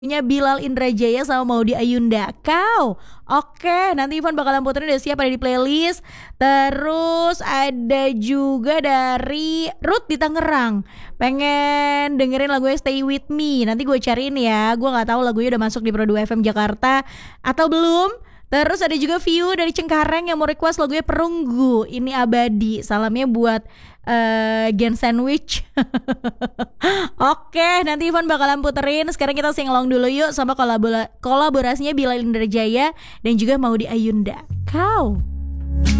Punya Bilal Indrajaya sama Maudy Ayunda. Kau. Oke, nanti Ivan bakalan puterin, udah siap ada di playlist. Terus ada juga dari Ruth di Tangerang. Pengen dengerin lagunya Stay With Me. Nanti gue cariin ya. Gue nggak tahu lagunya udah masuk di Pro 2 FM Jakarta atau belum. Terus ada juga View dari Cengkareng yang mau request lagunya Perunggu. Ini abadi. Salamnya buat Gen Sandwich. Oke, nanti Ivan bakalan puterin. Sekarang kita sing along dulu yuk sama kolaborasinya Bilal Indrajaya dan juga Maudy Ayunda. Kau.